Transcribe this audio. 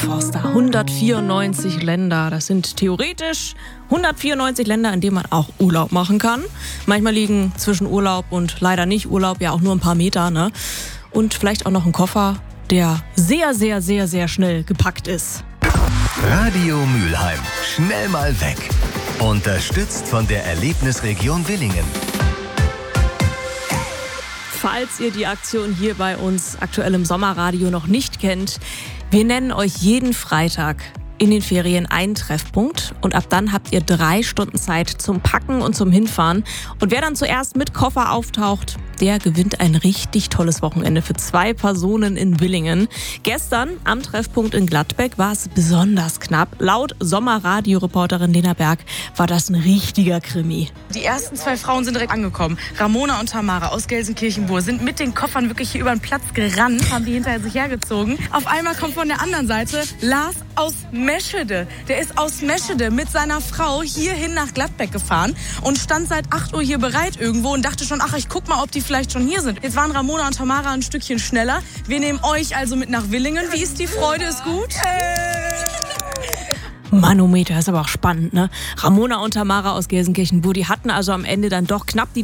Forster, 194 Länder. Das sind theoretisch 194 Länder, in denen man auch Urlaub machen kann. Manchmal liegen zwischen Urlaub und leider nicht Urlaub ja auch nur ein paar Meter, ne? Und vielleicht auch noch ein Koffer, der sehr, sehr, sehr, sehr schnell gepackt ist. Radio Mülheim. Schnell mal weg. Unterstützt von der Erlebnisregion Willingen. Falls ihr die Aktion hier bei uns aktuell im Sommerradio noch nicht kennt, wir nennen euch jeden Freitag in den Ferien einen Treffpunkt und ab dann habt ihr 3 Stunden Zeit zum Packen und zum Hinfahren. Und wer dann zuerst mit Koffer auftaucht, der gewinnt ein richtig tolles Wochenende für 2 Personen in Willingen. Gestern am Treffpunkt in Gladbeck war es besonders knapp. Laut Sommerradio-Reporterin Lena Berg war das ein richtiger Krimi. Die ersten 2 Frauen sind direkt angekommen. Ramona und Tamara aus Gelsenkirchen-Bur sind mit den Koffern wirklich hier über den Platz gerannt, haben die hinter sich hergezogen. Auf einmal kommt von der anderen Seite Lars aus Meschede. Der ist aus Meschede mit seiner Frau hierhin nach Gladbeck gefahren und stand seit 8 Uhr hier bereit irgendwo und dachte schon, ach, ich guck mal, ob die vielleicht schon hier sind. Jetzt waren Ramona und Tamara ein Stückchen schneller. Wir nehmen euch also mit nach Willingen. Wie ist die Freude? Ist gut? Manometer, ist aber auch spannend, ne? Ramona und Tamara aus Gelsenkirchen-Bur, die hatten also am Ende dann doch knapp die